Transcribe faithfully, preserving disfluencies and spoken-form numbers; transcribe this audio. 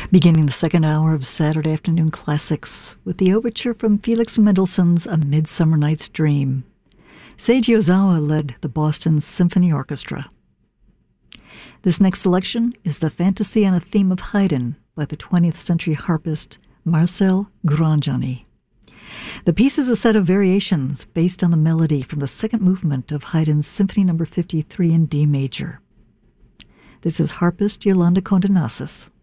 Beginning the second hour of Saturday Afternoon Classics with the overture from Felix Mendelssohn's A Midsummer Night's Dream. Seiji Ozawa led the Boston Symphony Orchestra. This next selection is the Fantasy on a Theme of Haydn by the twentieth century harpist Marcel Grangiani. The piece is a set of variations based on the melody from the second movement of Haydn's Symphony number fifty-three in D major. This is harpist Yolanda Condenasis.